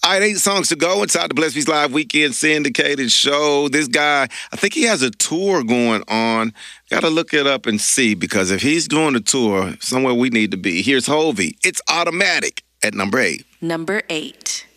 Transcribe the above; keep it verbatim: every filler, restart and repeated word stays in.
All right, eight songs to go inside the Blessed Beats Live Weekend Syndicated Show. This guy, I think he has a tour going on. Got to look it up and see, because if he's doing a tour, somewhere we need to be. Here's Hovey. It's Automatic at number eight. Number eight.